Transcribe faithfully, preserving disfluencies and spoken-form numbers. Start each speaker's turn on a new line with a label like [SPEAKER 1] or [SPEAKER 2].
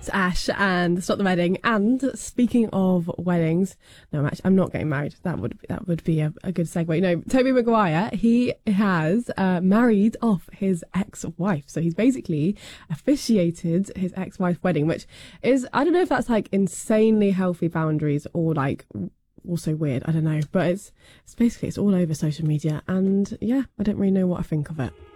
[SPEAKER 1] It's Ash and Stop the Wedding. And speaking of weddings, no, I'm actually, I'm not getting married. That would that would be a, a good segue. No, Toby Maguire, he has uh, married off his ex-wife. So he's basically officiated his ex-wife's wedding, which is, I don't know if that's like insanely healthy boundaries or like also weird. I don't know. But it's, it's basically, it's all over social media. And yeah, I don't really know what I think of it.